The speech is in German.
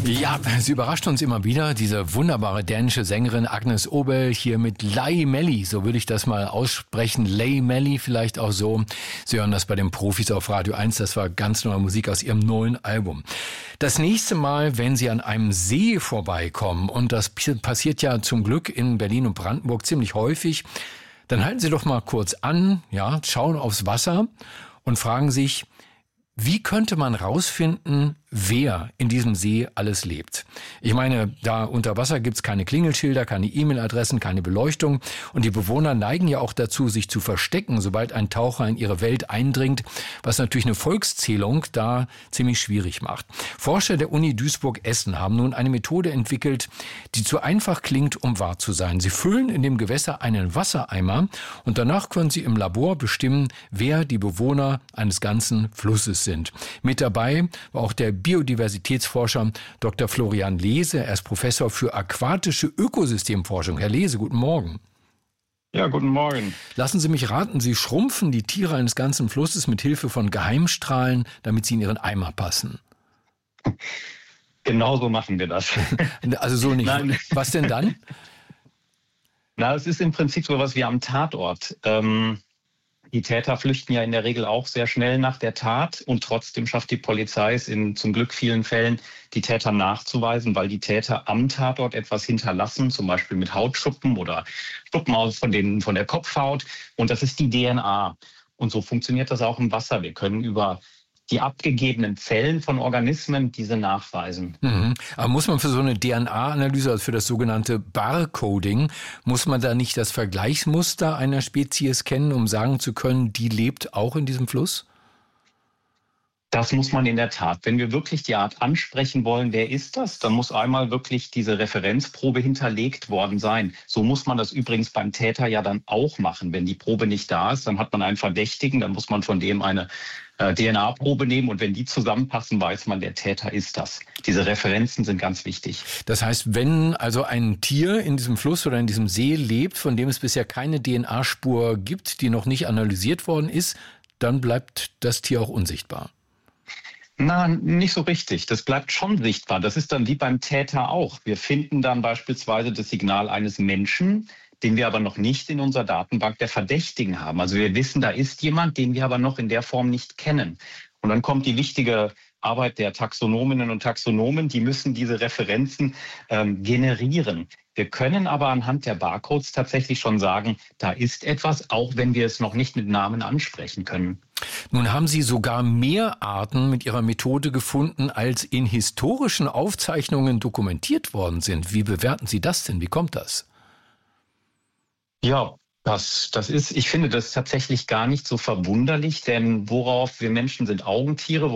Ja, sie überrascht uns immer wieder, diese wunderbare dänische Sängerin Agnes Obel hier mit Lei Melli, so würde ich das mal aussprechen, Lei Melli vielleicht auch so. Sie hören das bei den Profis auf Radio 1, das war ganz neue Musik aus ihrem neuen Album. Das nächste Mal, wenn Sie an einem See vorbeikommen, und das passiert ja zum Glück in Berlin und Brandenburg ziemlich häufig, dann halten Sie doch mal kurz an, ja, schauen aufs Wasser und fragen sich, wie könnte man rausfinden, wer in diesem See alles lebt? Ich meine, da unter Wasser gibt's keine Klingelschilder, keine E-Mail-Adressen, keine Beleuchtung. Und die Bewohner neigen ja auch dazu, sich zu verstecken, sobald ein Taucher in ihre Welt eindringt, was natürlich eine Volkszählung da ziemlich schwierig macht. Forscher der Uni Duisburg-Essen haben nun eine Methode entwickelt, die zu einfach klingt, um wahr zu sein. Sie füllen in dem Gewässer einen Wassereimer und danach können sie im Labor bestimmen, wer die Bewohner eines ganzen Flusses sind. Mit dabei war auch der Biodiversitätsforscher Dr. Florian Lehse. Er ist Professor für aquatische Ökosystemforschung. Herr Lehse, guten Morgen. Ja, guten Morgen. Lassen Sie mich raten, Sie schrumpfen die Tiere eines ganzen Flusses mit Hilfe von Geheimstrahlen, damit sie in Ihren Eimer passen. Genau so machen wir das. Also so nicht. Nein. Was denn dann? Na, es ist im Prinzip so was wie am Tatort. Die Täter flüchten ja in der Regel auch sehr schnell nach der Tat und trotzdem schafft die Polizei es in zum Glück vielen Fällen, die Täter nachzuweisen, weil die Täter am Tatort etwas hinterlassen, zum Beispiel mit Hautschuppen oder Schuppen von der Kopfhaut, und das ist die DNA. Und so funktioniert das auch im Wasser. Wir können über die abgegebenen Zellen von Organismen diese nachweisen. Aber muss man für so eine DNA-Analyse, also für das sogenannte Barcoding, muss man da nicht das Vergleichsmuster einer Spezies kennen, um sagen zu können, die lebt auch in diesem Fluss? Das muss man in der Tat. Wenn wir wirklich die Art ansprechen wollen, wer ist das, dann muss einmal wirklich diese Referenzprobe hinterlegt worden sein. So muss man das übrigens beim Täter ja dann auch machen. Wenn die Probe nicht da ist, dann hat man einen Verdächtigen, dann muss man von dem eine DNA-Probe nehmen, und wenn die zusammenpassen, weiß man, der Täter ist das. Diese Referenzen sind ganz wichtig. Das heißt, wenn also ein Tier in diesem Fluss oder in diesem See lebt, von dem es bisher keine DNA-Spur gibt, die noch nicht analysiert worden ist, dann bleibt das Tier auch unsichtbar. Na, nicht so richtig. Das bleibt schon sichtbar. Das ist dann wie beim Täter auch. Wir finden dann beispielsweise das Signal eines Menschen, den wir aber noch nicht in unserer Datenbank der Verdächtigen haben. Also wir wissen, da ist jemand, den wir aber noch in der Form nicht kennen. Und dann kommt die wichtige Arbeit der Taxonominnen und Taxonomen, die müssen diese Referenzen generieren. Wir können aber anhand der Barcodes tatsächlich schon sagen, da ist etwas, auch wenn wir es noch nicht mit Namen ansprechen können. Nun haben Sie sogar mehr Arten mit Ihrer Methode gefunden, als in historischen Aufzeichnungen dokumentiert worden sind. Wie bewerten Sie das denn? Wie kommt das? Ja, ich finde das tatsächlich gar nicht so verwunderlich, denn wir Menschen sind Augentiere.